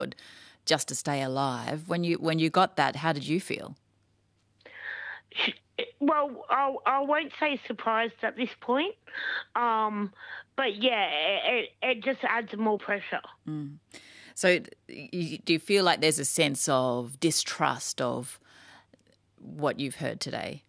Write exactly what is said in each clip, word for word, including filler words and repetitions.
just to stay alive. When you when you got that, how did you feel? Well, I, I won't say surprised at this point, um, but yeah, it, it just adds more pressure. Mm. So you, do you feel like there's a sense of distrust of what you've heard today?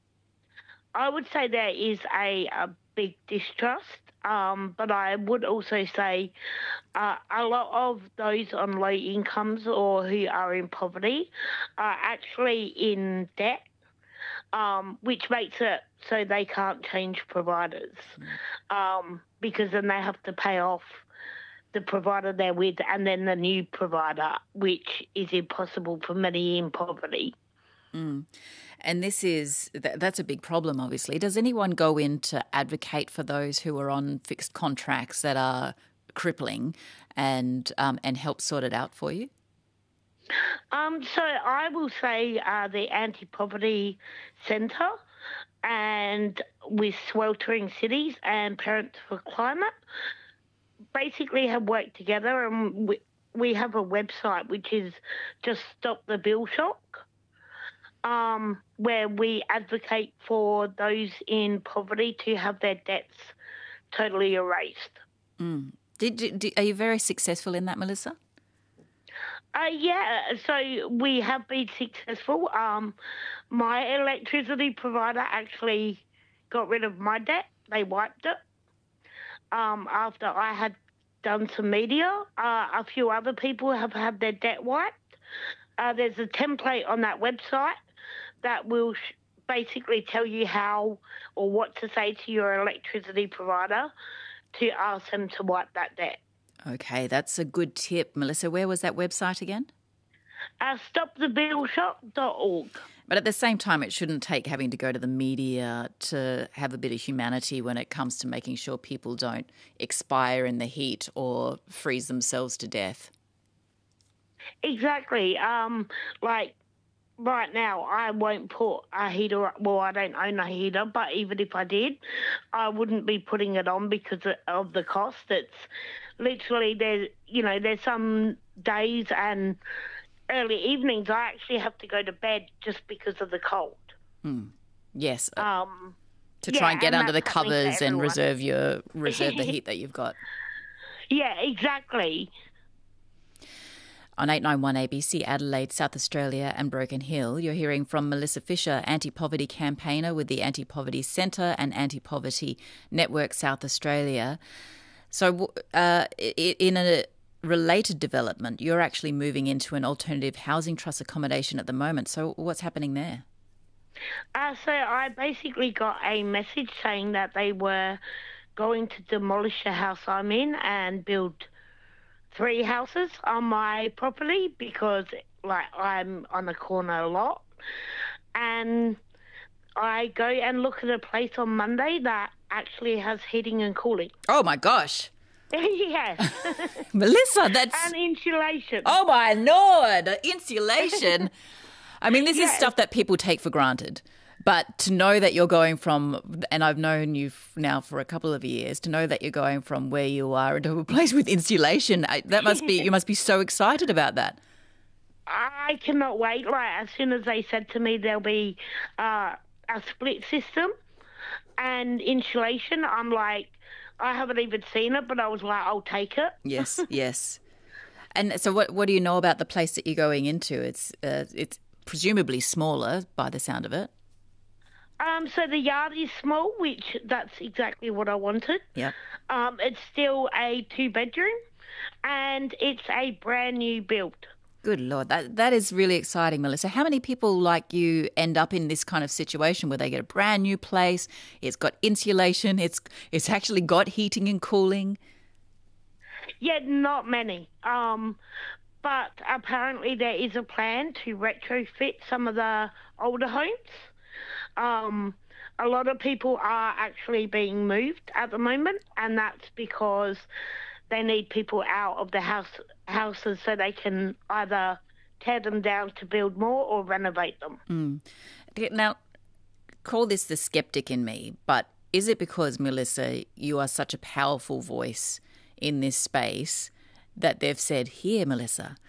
I would say there is a, a big distrust, um, but I would also say uh, a lot of those on low incomes or who are in poverty are actually in debt, um, which makes it so they can't change providers, mm. um, because then they have to pay off the provider they're with and then the new provider, which is impossible for many in poverty. Mm. And this is, that's a big problem, obviously. Does anyone go in to advocate for those who are on fixed contracts that are crippling and um, and help sort it out for you? Um, so I will say uh, the Anti-Poverty Centre and with Sweltering Cities and Parents for Climate basically have worked together, and we, we have a website which is just Stop the Bill Shock, um, where we advocate for those in poverty to have their debts totally erased. Mm. Did, did, are you very successful in that, Melissa? Uh, yeah, so we have been successful. Um, my electricity provider actually got rid of my debt. They wiped it. Um, after I had done some media, uh, a few other people have had their debt wiped. Uh, there's a template on that website that will sh- basically tell you how or what to say to your electricity provider to ask them to wipe that debt. Okay, that's a good tip. Melissa, where was that website again? Uh, stop the bill shock dot org. But at the same time, it shouldn't take having to go to the media to have a bit of humanity when it comes to making sure people don't expire in the heat or freeze themselves to death. Exactly. Um, like right now, I won't put a heater up. Well, I don't own a heater, but even if I did, I wouldn't be putting it on because of the cost. It's literally there's, you know, there's some days and early evenings I actually have to go to bed just because of the cold. Mm. Yes. Um, to yeah, try and get and under the covers and reserve your reserve the heat that you've got. Yeah, exactly. On eight nine one A B C Adelaide, South Australia and Broken Hill, you're hearing from Melissa Fisher, anti-poverty campaigner with the Anti-Poverty Centre and Anti-Poverty Network South Australia. So uh, in a related development, you're actually moving into an alternative housing trust accommodation at the moment. So what's happening there? Uh, so I basically got a message saying that they were going to demolish the house I'm in and build three houses on my property because, like, I'm on the corner a lot. And I go and look at a place on Monday that actually has heating and cooling. Oh, my gosh. Yes. Melissa, that's... And insulation. Oh, my Lord, insulation. I mean, this yes. is stuff that people take for granted. But to know that you're going from, and I've known you now for a couple of years, to know that you're going from where you are into a place with insulation, that must be, you must be so excited about that. I cannot wait. Like, as soon as they said to me there'll be uh, a split system and insulation, I'm like, I haven't even seen it, but I was like, I'll take it. Yes, yes. And so what what do you know about the place that you're going into? It's uh, it's presumably smaller by the sound of it. Um, so the yard is small, which that's exactly what I wanted. Yeah. Um, it's still a two-bedroom, and it's a brand new build. Good Lord, that that is really exciting, Melissa. How many people like you end up in this kind of situation where they get a brand new place, it's got insulation, it's it's actually got heating and cooling? Yeah, not many. Um, but apparently there is a plan to retrofit some of the older homes. Um, a lot of people are actually being moved at the moment, and that's because they need people out of the house houses so they can either tear them down to build more or renovate them. Mm. Now, call this the skeptic in me, but is it because, Melissa, you are such a powerful voice in this space that they've said, here, Melissa,